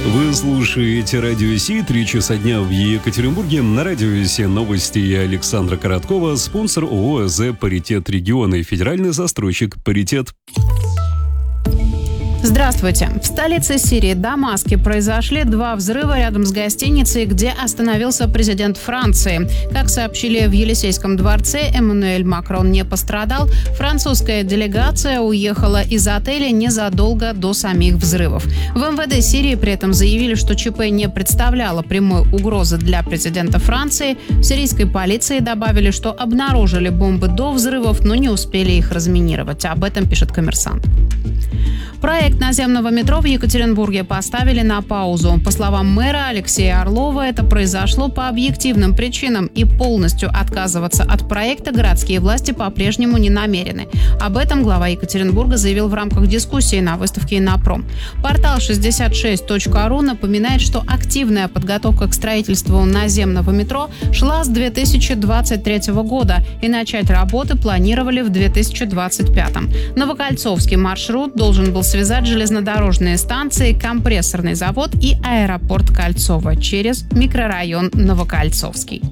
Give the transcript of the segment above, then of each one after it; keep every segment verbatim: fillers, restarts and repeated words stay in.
Вы слушаете Радио Си, три часа дня в Екатеринбурге. На Радио Си новости Александра Короткова, спонсор ООО «АЗ Паритет Региона» и федеральный застройщик «Паритет». Здравствуйте. В столице Сирии, Дамаске, произошли два взрыва рядом с гостиницей, где остановился президент Франции. Как сообщили в Елисейском дворце, Эммануэль Макрон не пострадал. Французская делегация уехала из отеля незадолго до самих взрывов. В МВД Сирии при этом заявили, что ЧП не представляло прямой угрозы для президента Франции. В сирийской полиции добавили, что обнаружили бомбы до взрывов, но не успели их разминировать. Об этом пишет «Коммерсант». Проект наземного метро в Екатеринбурге поставили на паузу. По словам мэра Алексея Орлова, это произошло по объективным причинам, и полностью отказываться от проекта городские власти по-прежнему не намерены. Об этом глава Екатеринбурга заявил в рамках дискуссии на выставке «Иннопром». Портал шестьдесят шесть точка ру напоминает, что активная подготовка к строительству наземного метро шла с две тысячи двадцать третьего года, и начать работы планировали в две тысячи двадцать пятом. Новокольцовский маршрут должен был связать железнодорожные станции, компрессорный завод и аэропорт Кольцово через микрорайон Новокольцовский.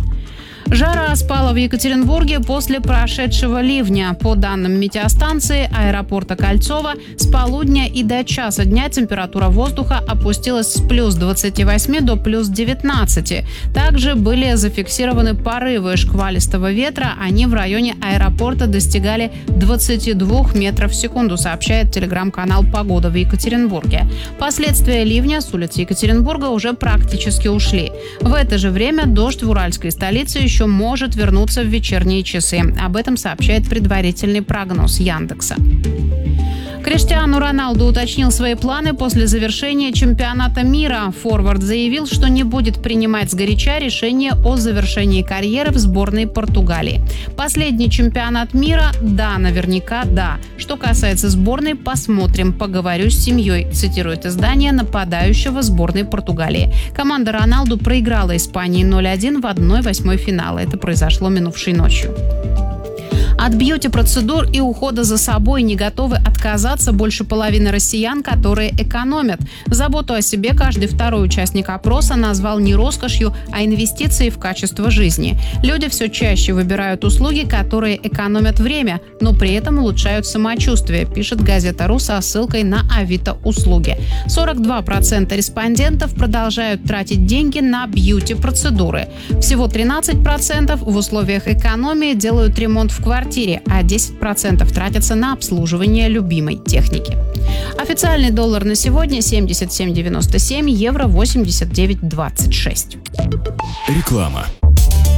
Жара спала в Екатеринбурге после прошедшего ливня. По данным метеостанции аэропорта Кольцово, с полудня и до часа дня температура воздуха опустилась с плюс двадцати восьми до плюс девятнадцати. Также были зафиксированы порывы шквалистого ветра. Они в районе аэропорта достигали двадцати двух метров в секунду, сообщает телеграм-канал «Погода» в Екатеринбурге. Последствия ливня с улиц Екатеринбурга уже практически ушли. В это же время дождь в уральской столице еще еще может вернуться в вечерние часы. Об этом сообщает предварительный прогноз Яндекса. Криштиану Роналду уточнил свои планы после завершения чемпионата мира. Форвард заявил, что не будет принимать сгоряча решение о завершении карьеры в сборной Португалии. Последний чемпионат мира? Да, наверняка да. Что касается сборной, посмотрим, поговорю с семьей, цитирует издание нападающего сборной Португалии. Команда Роналду проиграла Испании ноль один в одной восьмой финала. Это произошло минувшей ночью. От бьюти-процедур и ухода за собой не готовы отказаться больше половины россиян, которые экономят. Заботу о себе каждый второй участник опроса назвал не роскошью, а инвестицией в качество жизни. Люди все чаще выбирают услуги, которые экономят время, но при этом улучшают самочувствие, пишет газета «Ру» со ссылкой на Авито-услуги. сорок два процента респондентов продолжают тратить деньги на бьюти-процедуры. Всего тринадцать процентов в условиях экономии делают ремонт в квартире, а десять процентов тратятся на обслуживание любимой техники. Официальный доллар на сегодня семьдесят семь девяносто семь, евро восемьдесят девять двадцать шесть. Реклама.